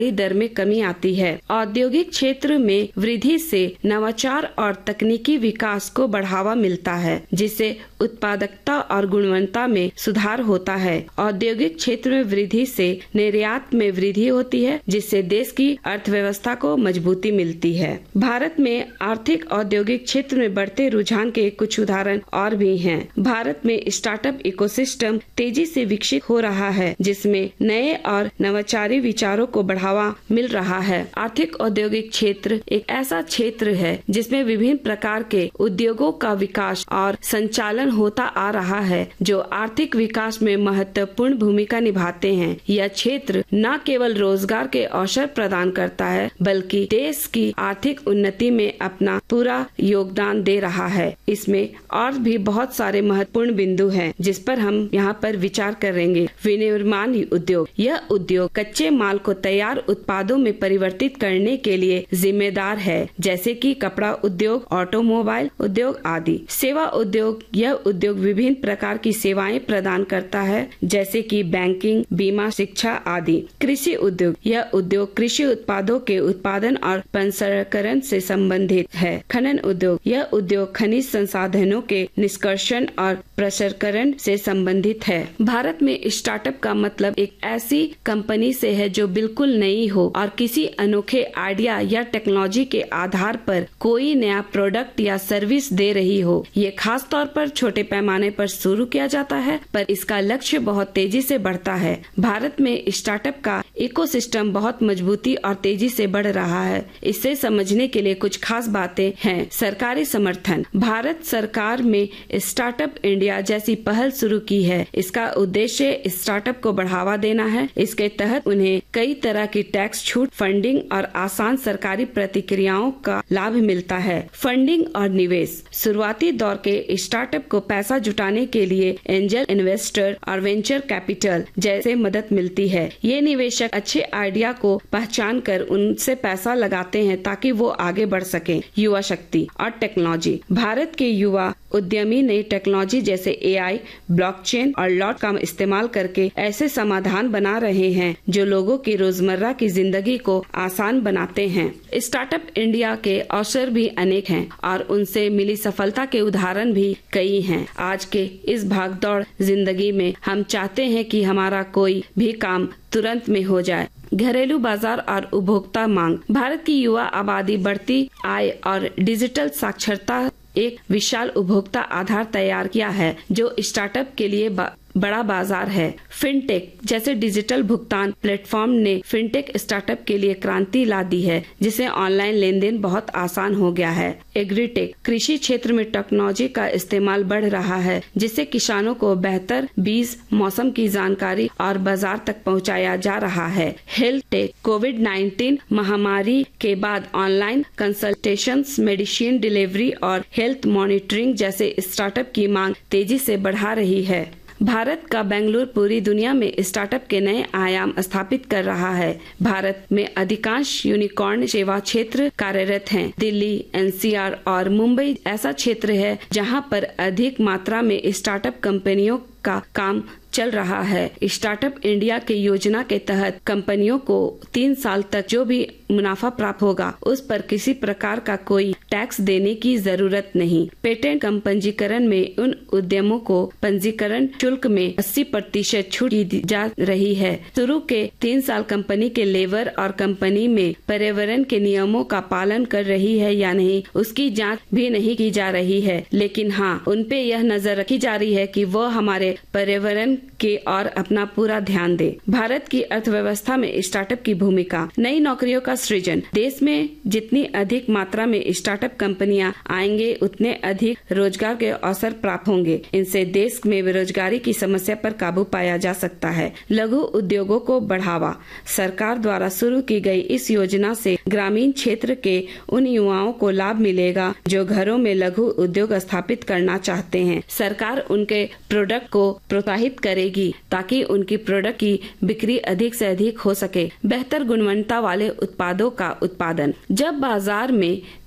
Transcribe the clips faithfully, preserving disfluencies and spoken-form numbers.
दर में कमी आती है। औद्योगिक क्षेत्र में वृद्धि से नवाचार और तकनीकी विकास को बढ़ावा मिलता है, जिससे उत्पादकता और गुणवत्ता में सुधार होता है। औद्योगिक क्षेत्र में वृद्धि से निर्यात में वृद्धि होती है, जिससे देश की अर्थव्यवस्था को मजबूती मिलती है। भारत में आर्थिक औद्योगिक क्षेत्र में बढ़ते रुझान के कुछ उदाहरण और भी हैं। भारत में स्टार्टअप इकोसिस्टम तेजी से विकसित हो रहा है, जिसमें नए और नवाचारी विचारों को बढ़ावा मिल रहा है। आर्थिक औद्योगिक क्षेत्र एक ऐसा क्षेत्र है जिसमें विभिन्न प्रकार के उद्योगों का विकास और संचालन होता आ रहा है, जो आर्थिक विकास में महत्वपूर्ण भूमिका निभाते हैं। यह क्षेत्र न केवल रोजगार के अवसर प्रदान करता है, बल्कि देश की आर्थिक उन्नति में अपना पूरा योगदान दे रहा है। इसमें और भी बहुत सारे महत्वपूर्ण बिंदु हैं, जिस पर हम यहाँ पर विचार करेंगे। विनिर्माण उद्योग, यह उद्योग कच्चे माल को तैयार उत्पादों में परिवर्तित करने के लिए जिम्मेदार है, जैसे कि कपड़ा उद्योग, ऑटोमोबाइल उद्योग आदि। सेवा उद्योग, यह उद्योग विभिन्न प्रकार की सेवाएं प्रदान करता है, जैसे कि बैंकिंग, बीमा, शिक्षा आदि। कृषि उद्योग, यह उद्योग कृषि उत्पादों के उत्पादन और प्रसंस्करण से संबंधित है। खनन उद्योग, यह उद्योग खनिज संसाधनों के निष्कर्षण और प्रसंस्करण से संबंधित है। भारत में स्टार्टअप का मतलब एक ऐसी कंपनी से है जो बिल्कुल नई हो और किसी अनोखे आइडिया या टेक्नोलॉजी के आधार पर कोई नया प्रोडक्ट या सर्विस दे रही हो। ये खास तौर पर छोटे पैमाने पर शुरू किया जाता है, पर इसका लक्ष्य बहुत तेजी से बढ़ता है। भारत में स्टार्टअप का इकोसिस्टम बहुत मजबूती और तेजी से बढ़ रहा है। इसे समझने के लिए कुछ खास बातें हैं। सरकारी समर्थन, भारत सरकार में स्टार्टअप इंडिया जैसी पहल शुरू की है। इसका उद्देश्य स्टार्टअप को बढ़ावा देना है। इसके तहत उन्हें कई तरह की टैक्स छूट, फंडिंग और आसान सरकारी प्रतिक्रियाओं का लाभ मिलता है। फंडिंग और निवेश, शुरुआती दौर के स्टार्टअप को पैसा जुटाने के लिए एंजल इन्वेस्टर और वेंचर कैपिटल जैसे मदद मिलती है। ये निवेशक अच्छे आइडिया को पहचान कर उनसे पैसा लगाते हैं ताकि वो आगे बढ़ सके। युवा शक्ति और टेक्नोलॉजी, भारत के युवा उद्यमी नई टेक्नोलॉजी जैसे एआई, ब्लॉकचेन और लॉट का इस्तेमाल करके ऐसे समाधान बना रहे हैं जो लोगों की रोजमर्रा की जिंदगी को आसान बनाते हैं। स्टार्टअप इंडिया के अवसर भी अनेक हैं और उनसे मिली सफलता के उदाहरण भी कई हैं। आज के इस भागदौड़ जिंदगी में हम चाहते हैं कि हमारा कोई भी काम तुरंत में हो जाए। घरेलू बाजार और उपभोक्ता मांग, भारत की युवा आबादी, बढ़ती आय और डिजिटल साक्षरता एक विशाल उपभोक्ता आधार तैयार किया है जो स्टार्टअप के लिए बड़ा बाजार है। फिनटेक जैसे डिजिटल भुगतान प्लेटफॉर्म ने फिनटेक स्टार्टअप के लिए क्रांति ला दी है, जिससे ऑनलाइन लेन देन बहुत आसान हो गया है। एग्रीटेक, कृषि क्षेत्र में टेक्नोलॉजी का इस्तेमाल बढ़ रहा है, जिससे किसानों को बेहतर बीज, मौसम की जानकारी और बाजार तक पहुंचाया जा रहा है। हेल्थ टेक, कोविड नाइन्टीन महामारी के बाद ऑनलाइन कंसल्टेशन, मेडिसिन डिलीवरी और हेल्थ मॉनिटरिंग जैसे स्टार्टअप की मांग तेजी से बढ़ा रही है। भारत का बेंगलुरु पूरी दुनिया में स्टार्टअप के नए आयाम स्थापित कर रहा है। भारत में अधिकांश यूनिकॉर्न सेवा क्षेत्र कार्यरत हैं। दिल्ली, एनसीआर और मुंबई ऐसा क्षेत्र है जहां पर अधिक मात्रा में स्टार्टअप कंपनियों का काम चल रहा है। स्टार्टअप इंडिया के योजना के तहत कंपनियों को तीन साल तक जो भी मुनाफा प्राप्त होगा उस पर किसी प्रकार का कोई टैक्स देने की जरूरत नहीं। पेटेंट कम पंजीकरण में उन उद्यमों को पंजीकरण शुल्क में अस्सी प्रतिशत छूट दी जा रही है। शुरू के तीन साल कंपनी के लेबर और कंपनी में पर्यावरण के नियमों का पालन कर रही है या नहीं उसकी जाँच भी नहीं की जा रही है, लेकिन हाँ उन पे यह नजर रखी जा रही है कि वह हमारे पर्यावरण के और अपना पूरा ध्यान दे। भारत की अर्थव्यवस्था में स्टार्टअप की भूमिका, नई नौकरियों का सृजन, देश में जितनी अधिक मात्रा में स्टार्टअप कंपनियां आएंगे उतने अधिक रोजगार के अवसर प्राप्त होंगे। इनसे देश में बेरोजगारी की समस्या पर काबू पाया जा सकता है। लघु उद्योगों को बढ़ावा, सरकार द्वारा शुरू की गई इस योजना से ग्रामीण क्षेत्र के उन युवाओं को लाभ मिलेगा जो घरों में लघु उद्योग स्थापित करना चाहते हैं। सरकार उनके प्रोडक्ट को प्रोत्साहित करेगी ताकि उनकी प्रोडक्ट की बिक्री अधिक से अधिक हो सके। बेहतर गुणवत्ता वाले उत्पादों का उत्पादन, जब बाजार में कई सारे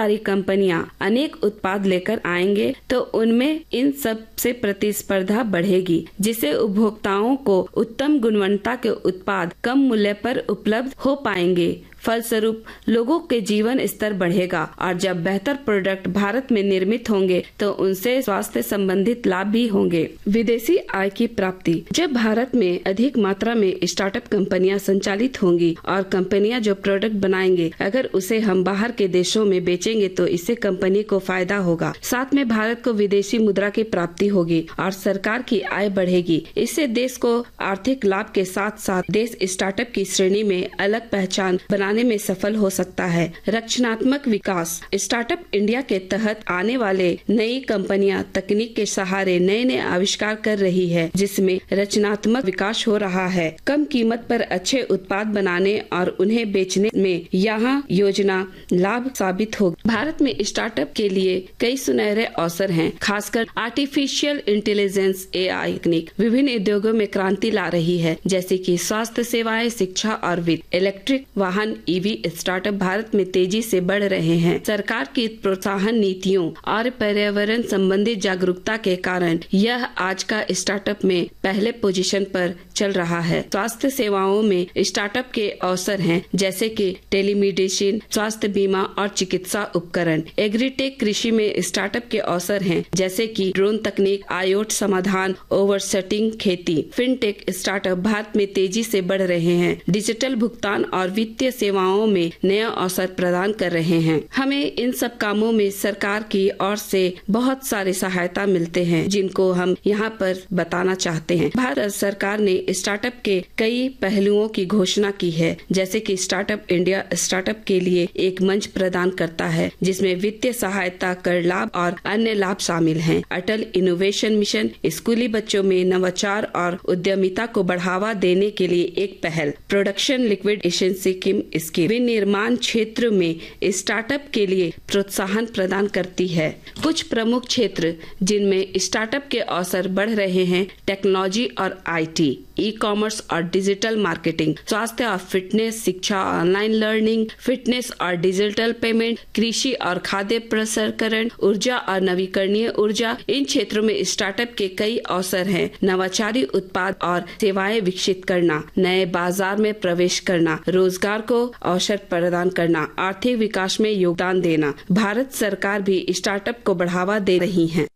सारी कंपनियां अनेक उत्पाद लेकर आएंगे तो उनमें इन सब से प्रतिस्पर्धा बढ़ेगी, जिससे उपभोक्ताओं को उत्तम गुणवत्ता के उत्पाद कम मूल्य पर उपलब्ध हो पाएंगे। फलस्वरूप लोगों के जीवन स्तर बढ़ेगा और जब बेहतर प्रोडक्ट भारत में निर्मित होंगे तो उनसे स्वास्थ्य संबंधित लाभ भी होंगे। विदेशी आय की प्राप्ति। जब भारत में अधिक मात्रा में स्टार्टअप कंपनियां संचालित होंगी और कंपनियां जो प्रोडक्ट बनाएंगे अगर उसे हम बाहर के देशों में बेचेंगे तो इससे कंपनी को फायदा होगा। साथ में भारत को विदेशी मुद्रा की प्राप्ति होगी और सरकार की आय बढ़ेगी। इससे देश को आर्थिक लाभ के साथ साथ देश स्टार्टअप की श्रेणी में अलग पहचान बनाने में सफल हो सकता है। रचनात्मक विकास। स्टार्टअप इंडिया के तहत आने वाले नई कंपनियां तकनीक के सहारे नए नए आविष्कार कर रही है, जिसमें रचनात्मक विकास हो रहा है। कम कीमत पर अच्छे उत्पाद बनाने और उन्हें बेचने में यहाँ योजना लाभ साबित होगी। भारत में स्टार्टअप के लिए कई सुनहरे अवसर हैं, खासकर आर्टिफिशियल इंटेलिजेंस ए आई तकनीक विभिन्न उद्योगों में क्रांति ला रही है, जैसे कि स्वास्थ्य सेवाएं, शिक्षा और वित्त। इलेक्ट्रिक वाहन ईवी स्टार्टअप भारत में तेजी से बढ़ रहे हैं। सरकार की प्रोत्साहन नीतियों और पर्यावरण संबंधी जागरूकता के कारण यह आज का स्टार्टअप में पहले पोजीशन पर चल रहा है। स्वास्थ्य सेवाओं में स्टार्टअप के अवसर हैं, जैसे कि टेलीमेडिसिन, स्वास्थ्य बीमा और चिकित्सा उपकरण। एग्रीटेक कृषि में स्टार्टअप के अवसर हैं, जैसे कि ड्रोन तकनीक, आयोट समाधान, ओवरसेटिंग खेती। फिनटेक स्टार्टअप भारत में तेजी से बढ़ रहे हैं, डिजिटल भुगतान और वित्तीय सेवाओं में नया अवसर प्रदान कर रहे हैं। हमें इन सब कामों में सरकार की ओर से बहुत सारी सहायता मिलते हैं, जिनको हम यहाँ पर बताना चाहते हैं। भारत सरकार ने स्टार्टअप के कई पहलुओं की घोषणा की है, जैसे कि स्टार्टअप इंडिया स्टार्टअप के लिए एक मंच प्रदान करता है, जिसमें वित्तीय सहायता, कर लाभ और अन्य लाभ शामिल हैं। अटल इनोवेशन मिशन स्कूली बच्चों में नवाचार और उद्यमिता को बढ़ावा देने के लिए एक पहल। प्रोडक्शन लिक्विडेशन स्कीम स्कीम विनिर्माण क्षेत्र में स्टार्टअप के लिए प्रोत्साहन प्रदान करती है। कुछ प्रमुख क्षेत्र जिनमें स्टार्टअप के अवसर बढ़ रहे हैं: टेक्नोलॉजी और आईटी, ई कॉमर्स और डिजिटल मार्केटिंग, स्वास्थ्य और फिटनेस, शिक्षा, ऑनलाइन लर्निंग, फिटनेस और डिजिटल पेमेंट, कृषि और खाद्य प्रसंस्करण, ऊर्जा और नवीकरणीय ऊर्जा। इन क्षेत्रों में स्टार्टअप के कई अवसर हैं। नवाचारी उत्पाद और सेवाएं विकसित करना, नए बाजार में प्रवेश करना, रोजगार को अवसर प्रदान करना, आर्थिक विकास में योगदान देना। भारत सरकार भी स्टार्टअप को बढ़ावा दे रही है।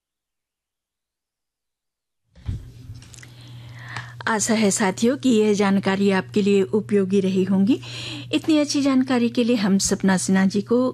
आशा है साथियों कि यह जानकारी आपके लिए उपयोगी रही होंगी। इतनी अच्छी जानकारी के लिए हम सपना सिन्हा जी को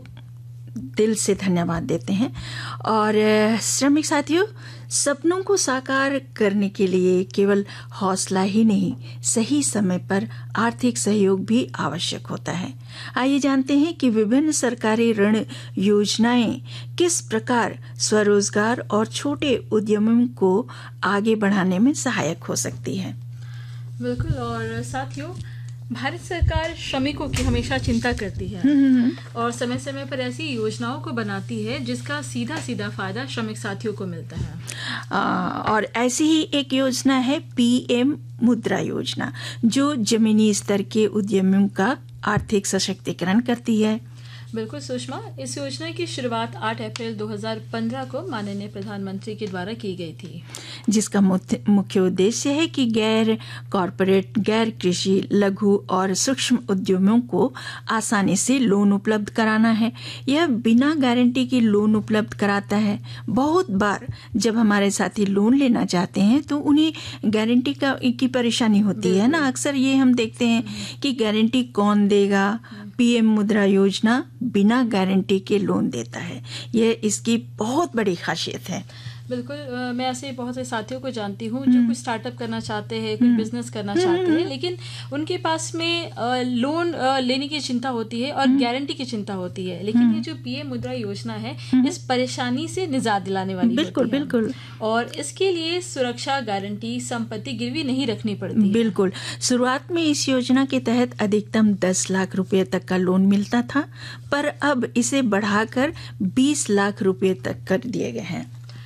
दिल से धन्यवाद देते हैं। और श्रमिक साथियों, सपनों को साकार करने के लिए केवल हौसला ही नहीं, सही समय पर आर्थिक सहयोग भी आवश्यक होता है। आइए जानते हैं कि विभिन्न सरकारी ऋण योजनाएं किस प्रकार स्वरोजगार और छोटे उद्यमों को आगे बढ़ाने में सहायक हो सकती है। बिल्कुल। और साथियों, भारत सरकार श्रमिकों की हमेशा चिंता करती है और समय समय पर ऐसी योजनाओं को बनाती है जिसका सीधा सीधा फायदा श्रमिक साथियों को मिलता है। आ, और ऐसी ही एक योजना है पीएम मुद्रा योजना, जो जमीनी स्तर के उद्यमियों का आर्थिक सशक्तिकरण करती है। बिल्कुल सुषमा, इस योजना की शुरुआत आठ अप्रैल दो हज़ार पंद्रह को माननीय प्रधानमंत्री के द्वारा की गई थी, जिसका मुख्य उद्देश्य है कि गैर कॉरपोरेट, गैर कृषि, लघु और सूक्ष्म उद्यमों को आसानी से लोन उपलब्ध कराना है। यह बिना गारंटी की लोन उपलब्ध कराता है। बहुत बार जब हमारे साथी लोन लेना चाहते हैं तो उन्हें गारंटी का की परेशानी होती है ना। अक्सर ये हम देखते हैं कि गारंटी कौन देगा। पीएम मुद्रा योजना बिना गारंटी के लोन देता है। यह इसकी बहुत बड़ी खासियत है। बिल्कुल। आ, मैं ऐसे बहुत से साथियों को जानती हूँ जो कुछ स्टार्टअप करना चाहते हैं, कुछ बिजनेस करना चाहते हैं, लेकिन उनके पास में आ, लोन आ, लेने की चिंता होती है और गारंटी की चिंता होती है। लेकिन ये जो पीएम मुद्रा योजना है, इस परेशानी से निजात दिलाने वाली बिल्कुल होती है। बिल्कुल। और इसके लिए सुरक्षा, गारंटी, संपत्ति गिरवी नहीं रखनी पड़ती। बिल्कुल। शुरुआत में इस योजना के तहत अधिकतम दस लाख रुपए तक का लोन मिलता था, पर अब इसे बढ़ाकर बीस लाख रुपए तक कर दिए गए हैं।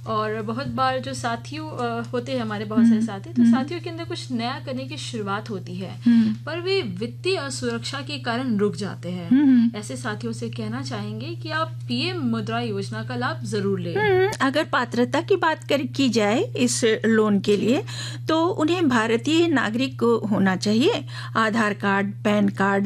और बहुत बार जो साथियों अ, होते हैं हमारे बहुत सारे साथी, तो साथियों के अंदर कुछ नया करने की शुरुआत होती है, पर वे वित्तीय असुरक्षा के कारण रुक जाते हैं। ऐसे साथियों से कहना चाहेंगे कि आप पीएम मुद्रा योजना का लाभ जरूर लें। अगर पात्रता की बात कर की जाए इस लोन के लिए, तो उन्हें भारतीय नागरिक होना चाहिए। आधार कार्ड, पैन कार्ड